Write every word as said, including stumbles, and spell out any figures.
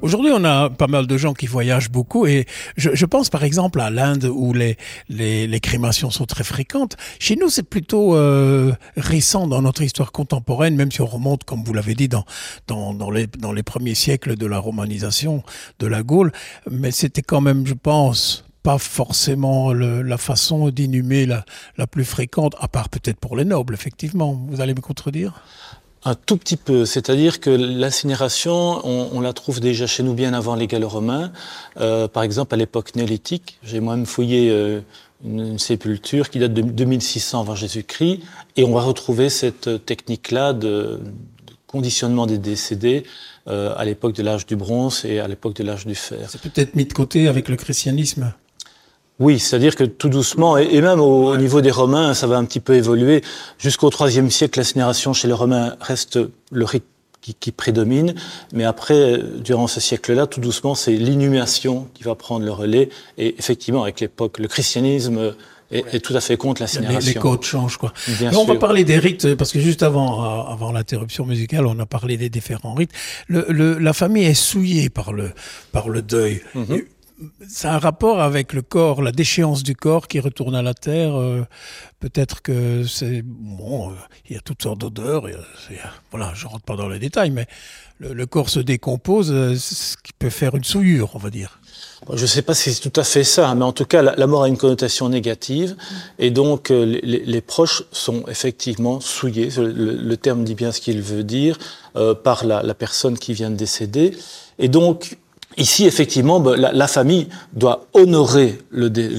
Aujourd'hui, on a pas mal de gens qui voyagent beaucoup et je, je pense par exemple à l'Inde où les, les, les crémations sont très fréquentes. Chez nous, c'est plutôt euh, récent dans notre histoire contemporaine, même si on remonte, comme vous l'avez dit, dans, dans, dans, les, dans les premiers siècles de la romanisation de la Gaule. Mais c'était quand même, je pense, pas forcément le, la façon d'inhumer la, la plus fréquente, à part peut-être pour les nobles, effectivement. Vous allez me contredire ? Un tout petit peu, c'est-à-dire que l'incinération, on, on la trouve déjà chez nous bien avant les Gallo-Romains. Euh, par exemple, à l'époque néolithique, j'ai moi-même fouillé euh, une, une sépulture qui date de deux mille six cents avant Jésus-Christ, et on va retrouver cette technique-là de, de conditionnement des décédés euh, à l'époque de l'âge du bronze et à l'époque de l'âge du fer. C'est peut-être mis de côté avec le christianisme. Oui, c'est-à-dire que tout doucement, et, et même au, au niveau des Romains, ça va un petit peu évoluer. Jusqu'au troisième siècle, l'incinération chez les Romains reste le rite qui, qui prédomine. Mais après, durant ce siècle-là, tout doucement, c'est l'inhumation qui va prendre le relais. Et effectivement, avec l'époque, le christianisme est, est tout à fait contre l'incinération. Les, les codes changent, quoi. Bien Mais on sûr. va parler des rites, parce que juste avant, avant l'interruption musicale, on a parlé des différents rites. Le, le, la famille est souillée par le, par le deuil. Mm-hmm. Et, ça a un rapport avec le corps, la déchéance du corps qui retourne à la terre. Euh, peut-être que c'est bon. Euh, il y a toutes sortes d'odeurs. Et, et, voilà, je rentre pas dans les détails, mais le, le corps se décompose, euh, ce qui peut faire une souillure, on va dire. Je ne sais pas si c'est tout à fait ça, mais en tout cas, la, la mort a une connotation négative, et donc euh, les, les proches sont effectivement souillés. Le, le terme dit bien ce qu'il veut dire euh, par la, la personne qui vient de décéder, et donc. Ici, effectivement, la, la famille doit honorer le, dé,